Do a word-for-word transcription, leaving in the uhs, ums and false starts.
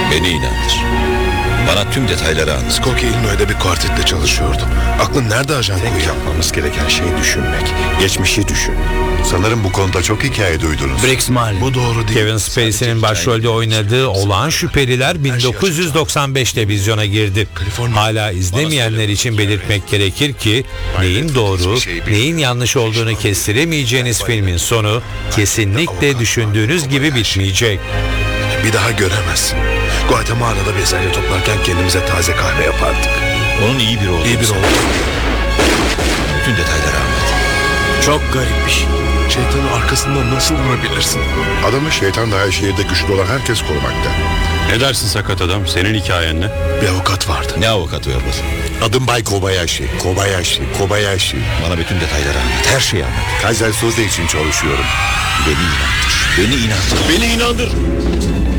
Beni inandır. Bana tüm detayları anlat. Skokie Illinois'da bir kuartetle çalışıyordu. Aklın nerede ajan Tek koyuyor? yapmamız gereken şey düşünmek. Geçmişi düşün. Sanırım bu konuda çok hikaye duydunuz. Briggs Marley. Bu doğru değil. Kevin Spacey'nin başrolde oynadığı Olağan Şüpheliler bin dokuz yüz doksan beşte vizyona girdi. Hala izlemeyenler için belirtmek gerekir ki neyin doğru, neyin yanlış olduğunu kestiremeyeceğiniz filmin sonu kesinlikle düşündüğünüz gibi bitmeyecek. Bir daha göremezsin. Guatemala'da bezelye toplarken kendimize taze kahve yapardık. Onun iyi biri olduğunu İyi bir san. oğul. Bütün detayları anlat. Çok garip bir şey. Şeytanın arkasından nasıl vurabilirsin? Adamı şeytan dahil şehirde güçlü olan herkes korumakta. Ne dersin sakat adam? Senin hikayen ne? Bir avukat vardı. Ne avukatı Yarbaz? Adım Bay Kobayashi. Kobayashi. Kobayashi. Bana bütün detayları anlat. Her şeyi anlat. Kaiser Soze için çalışıyorum. Beni inandır. Beni inandır. Beni inandır.